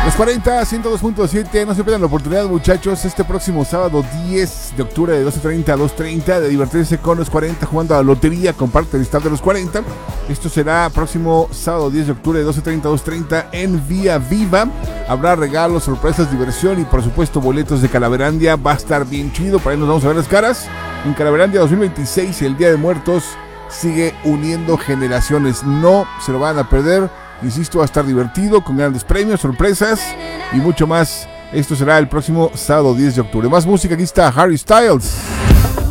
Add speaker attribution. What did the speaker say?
Speaker 1: Los 40, 102.7, no se pierdan la oportunidad, muchachos, este próximo sábado 10 de octubre de 12:30 a 2:30 de divertirse con los 40 jugando a la lotería con parte del staff de los 40. Esto será próximo sábado 10 de octubre de 12:30 a 2:30 en Vía Viva. Habrá regalos, sorpresas, diversión y por supuesto boletos de Calaverandia. Va a estar bien chido, por ahí nos vamos a ver las caras. En Calaverandia 2026, el Día de Muertos sigue uniendo generaciones, no se lo van a perder. Insisto, va a estar divertido, con grandes premios, sorpresas y mucho más. Esto será el próximo sábado 10 de octubre. Más música, aquí está Harry Styles.